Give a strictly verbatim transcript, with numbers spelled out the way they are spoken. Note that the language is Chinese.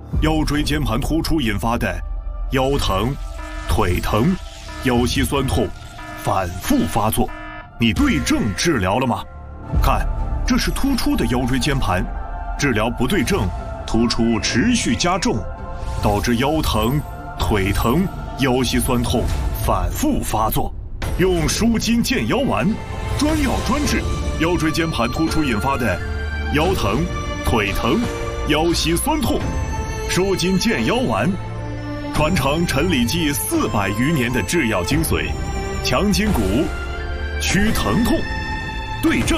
腰椎间盘突出引发的腰疼、腿疼、腰膝酸痛反复发作，你对症治疗了吗？看，这是突出的腰椎间盘，治疗不对症，突出持续加重，导致腰疼、腿疼、腰膝酸痛反复发作。用舒筋健腰丸，专药专治腰椎间盘突出引发的腰疼、腿疼、腰膝酸痛。舒筋健腰丸，传承陈李济四百余年的制药精髓，强筋骨，祛疼痛，对症